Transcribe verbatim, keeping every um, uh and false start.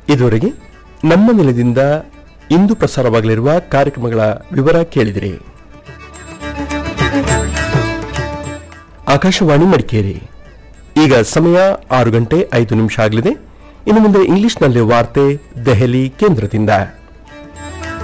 ಇದುವರೆಗೆ ನಮ್ಮ ನೆಲದಿಂದ ಇಂದು ಪ್ರಸಾರವಾಗಲಿರುವ ಕಾರ್ಯಕ್ರಮಗಳ ವಿವರ ಕೇಳಿದಿರಿ. ಆಕಾಶವಾಣಿ ಮಡಿಕೇರಿ. ಈಗ ಸಮಯ ಆರು ಗಂಟೆ ಐದು ನಿಮಿಷ ಆಗಲಿದೆ. ಇನ್ನು ಮುಂದೆ ಇಂಗ್ಲಿಷ್ನಲ್ಲಿ ವಾರ್ತೆ ದೆಹಲಿ ಕೇಂದ್ರದಿಂದ.